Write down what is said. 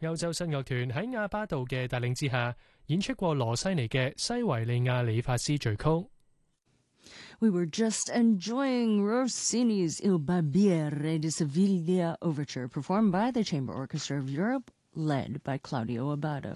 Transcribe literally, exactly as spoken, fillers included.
歐洲聲樂團喺亞巴道嘅帶領之下，演出過羅西尼嘅西維利亞理髮師序曲。 We were just enjoying Rossini's Il Barbiere di Sevilla Overture, performed by the Chamber Orchestra of Europe, led by Claudio Abbado.